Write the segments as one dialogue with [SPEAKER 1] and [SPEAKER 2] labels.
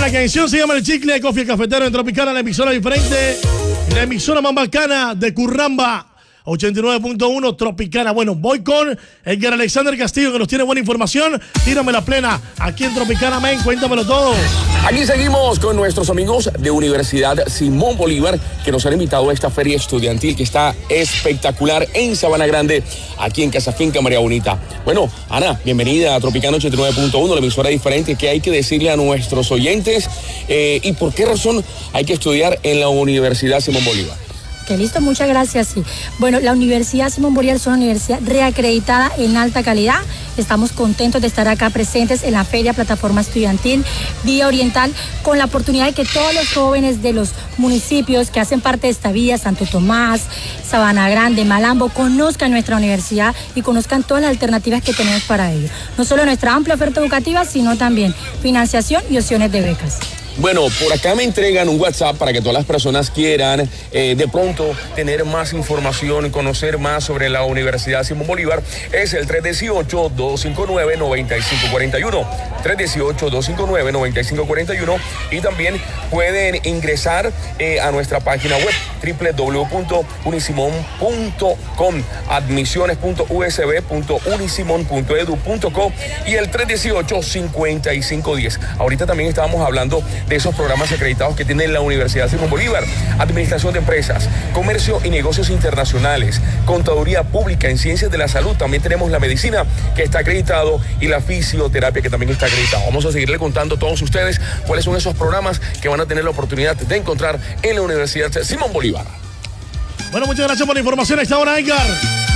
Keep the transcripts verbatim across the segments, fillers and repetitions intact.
[SPEAKER 1] La canción se llama El Chicle de Coffee Cafetero en Tropicana, la emisora diferente, la emisora más bacana de Curramba, ochenta y nueve punto uno Tropicana. Bueno, voy con Edgar Alexander Castillo, que nos tiene buena información. Tírame la plena aquí en Tropicana, men, cuéntamelo todo.
[SPEAKER 2] Aquí seguimos con nuestros amigos de Universidad Simón Bolívar, que nos han invitado a esta feria estudiantil que está espectacular en Sabana Grande, aquí en Casa Finca María Bonita. Bueno, Ana, bienvenida a Tropicana ochenta y nueve punto uno, la emisora diferente. ¿Qué hay que decirle a nuestros oyentes eh, y por qué razón hay que estudiar en la Universidad Simón Bolívar?
[SPEAKER 3] Que listo, muchas gracias. Sí. Bueno, la Universidad Simón Bolívar es una universidad reacreditada en alta calidad. Estamos contentos de estar acá presentes en la Feria Plataforma Estudiantil Vía Oriental, con la oportunidad de que todos los jóvenes de los municipios que hacen parte de esta vía, Santo Tomás, Sabana Grande, Malambo, conozcan nuestra universidad y conozcan todas las alternativas que tenemos para ello. No solo nuestra amplia oferta educativa, sino también financiación y opciones de becas.
[SPEAKER 2] Bueno, por acá me entregan un WhatsApp para que todas las personas quieran eh, de pronto tener más información y conocer más sobre la Universidad Simón Bolívar. Es el tres uno ocho, dos cinco nueve, nueve cinco cuatro uno. tres uno ocho, dos cinco nueve, nueve cinco cuatro uno. Y también pueden ingresar eh, a nuestra página web doble u doble u doble u punto unisimon punto com, admisiones punto u s b punto unisimon punto edu punto co y el tres uno ocho, cinco cinco uno cero. Ahorita también estábamos hablando de esos programas acreditados que tiene la Universidad Simón Bolívar: Administración de Empresas, Comercio y Negocios Internacionales, Contaduría Pública, en Ciencias de la Salud. También tenemos la Medicina, que está acreditado, y la Fisioterapia, que también está acreditado. Vamos a seguirle contando a todos ustedes cuáles son esos programas que van a tener la oportunidad de encontrar en la Universidad Simón Bolívar.
[SPEAKER 1] Bueno, muchas gracias por la información. Esta hora, Edgar.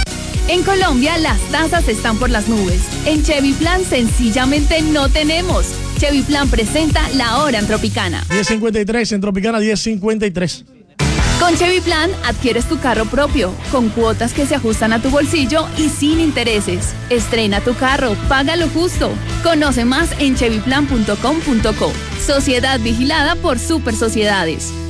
[SPEAKER 4] En Colombia las tasas están por las nubes. En Chevy Plan sencillamente no tenemos. Chevy Plan presenta La Hora en Tropicana.
[SPEAKER 1] diez cincuenta y tres en Tropicana, diez cincuenta y tres.
[SPEAKER 4] Con Chevy Plan adquieres tu carro propio, con cuotas que se ajustan a tu bolsillo y sin intereses. Estrena tu carro, paga lo justo. Conoce más en chevy plan punto com punto co. Sociedad vigilada por Super Sociedades.